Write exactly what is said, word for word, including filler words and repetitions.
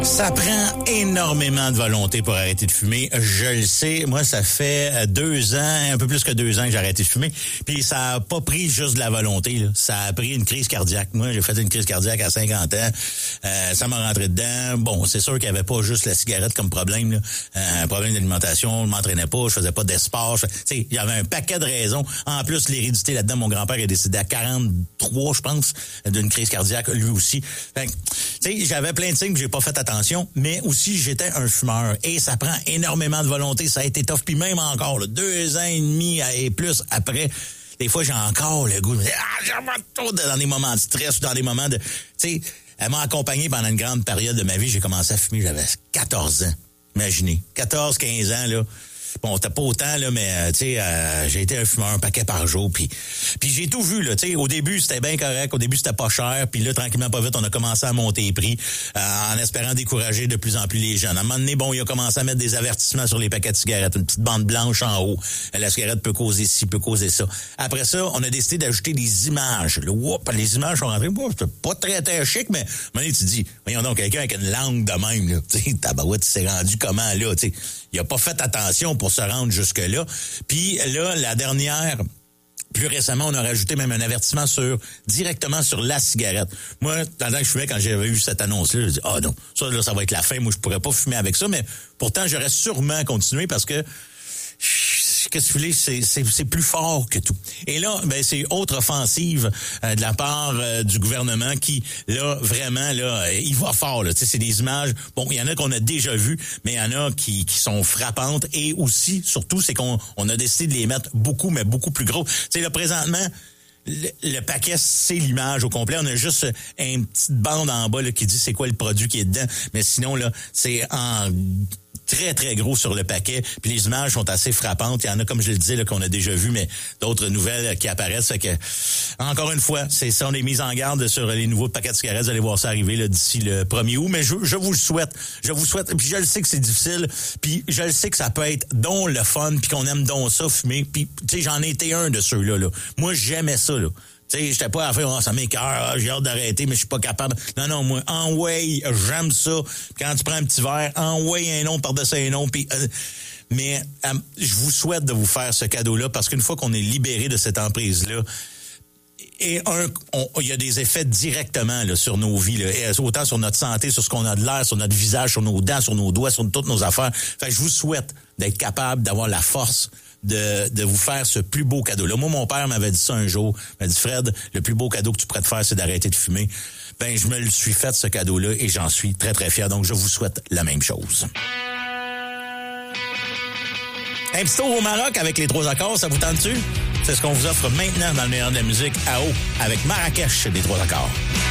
Ça prend énormément de volonté pour arrêter de fumer. Je le sais. Moi, ça fait deux ans, un peu plus que deux ans que j'ai arrêté de fumer. Puis ça a pas pris juste de la volonté, là. Ça a pris une crise cardiaque. Moi, j'ai fait une crise cardiaque à cinquante ans. Euh, ça m'a rentré dedans. Bon, c'est sûr qu'il y avait pas juste la cigarette comme problème, là. Euh, un problème d'alimentation. Je m'entraînais pas. Je faisais pas d'espace. Tu sais, il y avait un paquet de raisons. En plus, l'hérédité là-dedans, mon grand-père est décédé à quarante-trois, je pense, d'une crise cardiaque, lui aussi. Fait que, tu sais, j'avais plein de signes que j'ai pas fait attention, mais aussi j'étais un fumeur et ça prend énormément de volonté. Ça a été tough, puis même encore, là, deux ans et demi et plus après, des fois j'ai encore le goût de ah, j'aimerais trop dans des moments de stress ou dans des moments de, tu sais, elle m'a accompagné pendant une grande période de ma vie. J'ai commencé à fumer, j'avais quatorze ans. Imaginez, quatorze, quinze ans là. Bon, t'as pas autant, là, mais, euh, tu sais, euh, j'ai été un fumeur un paquet par jour, puis puis j'ai tout vu, là, tu sais, au début, c'était bien correct, au début, c'était pas cher, puis là, tranquillement, pas vite, on a commencé à monter les prix, euh, en espérant décourager de plus en plus les jeunes. À un moment donné, bon, il a commencé à mettre des avertissements sur les paquets de cigarettes, une petite bande blanche en haut. La cigarette peut causer ci, peut causer ça. Après ça, on a décidé d'ajouter des images. Là, whoop, les images sont rentrées, bon, c'est pas très, très chic, mais à un moment donné, tu te dis, voyons donc, quelqu'un avec une langue de même, là, tu sais, tabarouette, s'est rendu comment, là, tu sais. Il a pas fait attention pour se rendre jusque-là. Puis là, la dernière, plus récemment, on a rajouté même un avertissement sur directement sur la cigarette. Moi, pendant que je fumais, quand j'avais eu cette annonce-là, je dis ah non, ça là, ça va être la fin. Moi, je pourrais pas fumer avec ça, mais pourtant, j'aurais sûrement continué parce que qu'est-ce que tu voulais, c'est, c'est, c'est plus fort que tout. Et là, ben c'est autre offensive euh, de la part euh, du gouvernement qui, là, vraiment, là, il va fort, là. Tu sais, c'est des images, bon, il y en a qu'on a déjà vues, mais il y en a qui, qui sont frappantes. Et aussi, surtout, c'est qu'on on a décidé de les mettre beaucoup, mais beaucoup plus gros. Tu sais, là, présentement, le, le paquet, c'est l'image au complet. On a juste une petite bande en bas là, qui dit c'est quoi le produit qui est dedans. Mais sinon, là, c'est en très, très gros sur le paquet. Puis les images sont assez frappantes. Il y en a, comme je le disais, là, qu'on a déjà vu, mais d'autres nouvelles qui apparaissent. Fait que, encore une fois, c'est ça, on est mis en garde sur les nouveaux paquets de cigarettes. Vous allez voir ça arriver là, d'ici le premier août. Mais je, je vous le souhaite. Je vous souhaite. Puis je le sais que c'est difficile. Puis je le sais que ça peut être donc le fun, puis qu'on aime donc ça, fumer. Puis, tu sais, j'en ai été un de ceux-là. Là. Moi, j'aimais ça, là. Tu sais, j'étais pas à faire, oh, ça m'écoeure, ah, j'ai hâte d'arrêter, mais je suis pas capable. Non, non, moi, en way, j'aime ça. Quand tu prends un petit verre, en way, un nom par-dessus un nom, puis... Euh, mais euh, je vous souhaite de vous faire ce cadeau-là, parce qu'une fois qu'on est libéré de cette emprise-là, et un, il y a des effets directement là, sur nos vies, là, et autant sur notre santé, sur ce qu'on a de l'air, sur notre visage, sur nos dents, sur nos doigts, sur toutes nos affaires. Fait que je vous souhaite d'être capable d'avoir la force de de vous faire ce plus beau cadeau-là. Moi, mon père m'avait dit ça un jour. Il m'a dit, Fred, le plus beau cadeau que tu pourrais te faire, c'est d'arrêter de fumer. Ben, je me le suis fait, ce cadeau-là, et j'en suis très, très fier. Donc, je vous souhaite la même chose. Un petit tour au Maroc avec les trois accords, ça vous tente-tu? C'est ce qu'on vous offre maintenant dans le meilleur de la musique à eau avec Marrakech des trois accords.